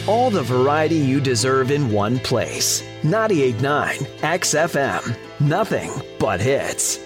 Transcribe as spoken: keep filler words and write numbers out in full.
All the variety you deserve in one place. ninety-eight point nine X F M. Nothing but hits.